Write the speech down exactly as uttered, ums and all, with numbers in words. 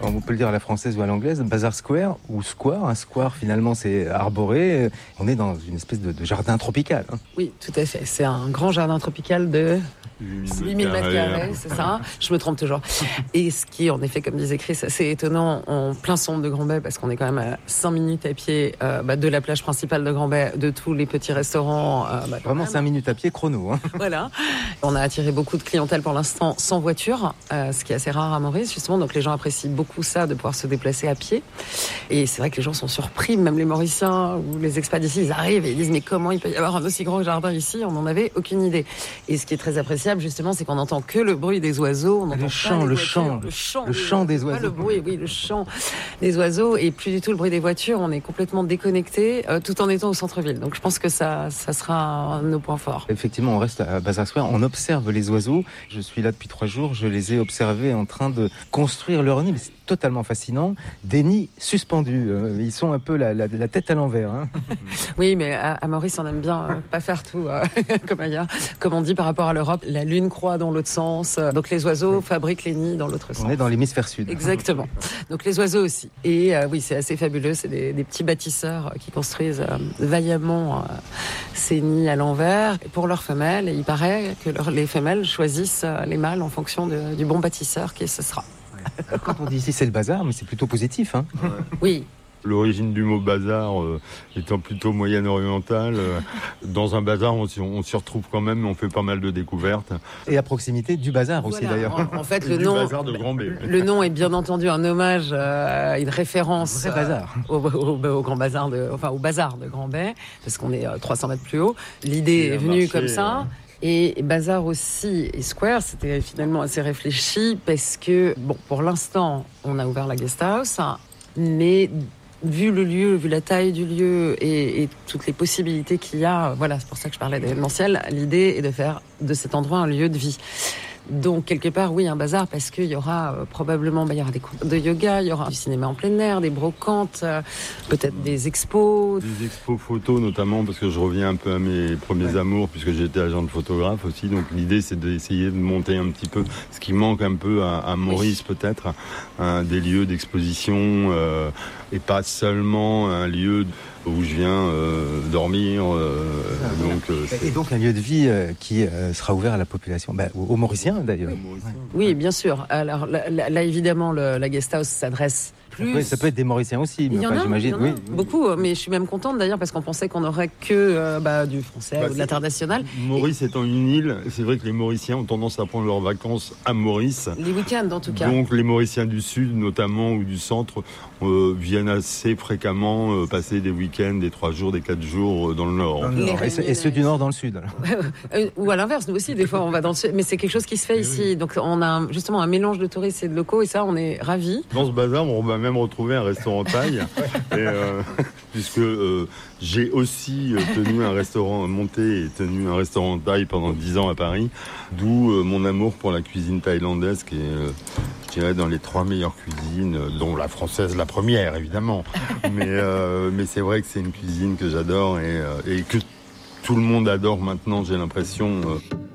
on peut le dire à la française ou à l'anglaise, Bazar Square ou Square. Un square, finalement, c'est arboré. On est dans une espèce de, de jardin tropical. Hein. Oui, tout à fait. C'est un grand jardin tropical de huit mille mètres carrés, c'est ça. Je me trompe toujours. Et ce qui est, en effet, comme disait Chris, assez étonnant, en plein centre de Grand Bay, parce qu'on est quand même à cinq minutes à pied euh, bah, de la plage principale de Grand Bay, de tous les petits restaurants. Euh, bah, Vraiment cinq minutes à pied chrono. Hein. Voilà. On a attiré beaucoup de clientèle pour l'instant sans voiture, euh, ce qui est assez rare à Maurice, justement. Donc les gens apprécient beaucoup ça, de pouvoir se déplacer à pied. Et c'est vrai que les gens sont surpris, même les Mauriciens ou les expats d'ici, ils arrivent et ils disent mais comment il peut y avoir un aussi grand jardin ici? On n'en avait aucune idée. Et ce qui est très appréciable, justement, c'est qu'on n'entend que le bruit des oiseaux. On le, chant, le, chant, le chant, le chant des oiseaux. Pas le bruit, oui, le chant des oiseaux et plus du tout le bruit des voitures. On est complètement déconnecté, euh, tout en étant au centre-ville. Donc je pense que ça, ça sera un de nos points forts. Effectivement, on reste à Bazar Square, on observe les oiseaux. Je suis là depuis trois jours, je les ai observés en train de construire leur nid. C'est totalement fascinant. Des nids suspendus. Ils sont un peu la, la, la tête à l'envers. Hein. Oui, mais à, à Maurice, on aime bien euh, pas faire tout euh, comme ailleurs. Comme on dit par rapport à l'Europe, la lune croît dans l'autre sens. Donc les oiseaux fabriquent les nids dans l'autre sens. On est dans l'hémisphère sud. Exactement. Donc les oiseaux aussi. Et euh, oui, c'est assez fabuleux. C'est des, des petits bâtisseurs qui construisent euh, vaillamment euh, ces nids à l'envers. Et pour leurs femelles, et il paraît que leur, les femelles choisissent euh, les mâles en fonction de, du bon bâtisseur qui ce sera. Quand on dit ici c'est le bazar, mais c'est plutôt positif. Hein. Ouais. Oui. L'origine du mot bazar euh, étant plutôt moyen-orientale, euh, dans un bazar on, on s'y retrouve quand même, on fait pas mal de découvertes. Et à proximité du bazar aussi voilà. d'ailleurs. En, en fait, Et le du nom, bazar de Grand Bay. Le nom est bien entendu un hommage, euh, une référence au, bazar. Euh, au, au, au grand bazar de, enfin au bazar de Grand Bay, parce qu'on est euh, trois cents mètres plus haut. L'idée est, est venue marché, comme ça. Ouais. Et Bazar aussi et Square, c'était finalement assez réfléchi parce que, bon, pour l'instant, on a ouvert la guest house, mais vu le lieu, vu la taille du lieu et, et toutes les possibilités qu'il y a, voilà, c'est pour ça que je parlais d'événementiel, l'idée est de faire de cet endroit un lieu de vie. Donc, quelque part, oui, un bazar, parce qu'il y aura euh, probablement, bah, il y aura des cours de yoga, il y aura du cinéma en plein air, des brocantes, euh, peut-être des expos. Des expos photos, notamment, parce que je reviens un peu à mes premiers ouais. amours, puisque j'étais agent de photographe aussi. Donc, l'idée, c'est d'essayer de monter un petit peu ce qui manque un peu à, à Maurice, oui. peut-être, hein, des lieux d'exposition, euh, et pas seulement un lieu où je viens euh, dormir. Euh, ah, donc, euh, et donc un lieu de vie euh, qui euh, sera ouvert à la population, bah, aux, aux Mauriciens d'ailleurs. Oui, oui bien sûr. Alors là, là, là évidemment, le, la guest house s'adresse plus. Oui, ça peut être des Mauriciens aussi, mais il y en enfin, a, j'imagine. Il y en a oui, beaucoup, mais je suis même contente d'ailleurs parce qu'on pensait qu'on aurait que euh, bah, du français bah, ou de l'international. Maurice et... étant une île, c'est vrai que les Mauriciens ont tendance à prendre leurs vacances à Maurice. Les week-ends en tout cas. Donc les Mauriciens du Sud notamment ou du Centre euh, viennent assez fréquemment euh, passer des week-ends, des trois jours, des quatre jours euh, dans le Nord. Dans le nord. Et, et ceux du Nord dans le Sud. Ou à l'inverse, nous aussi des fois on va dans le Sud, mais c'est quelque chose qui se fait et ici. Oui. Donc on a justement un mélange de touristes et de locaux et ça on est ravis. Dans ce bazar on va même retrouver un restaurant en taille, et, euh, puisque euh, j'ai aussi euh, tenu un restaurant, monté et tenu un restaurant en taille pendant dix ans à Paris, d'où euh, mon amour pour la cuisine thaïlandaise qui est, euh, je dirais, dans les trois meilleures cuisines, dont la française la première évidemment, mais, euh, mais c'est vrai que c'est une cuisine que j'adore et, euh, et que tout le monde adore maintenant, j'ai l'impression. Euh,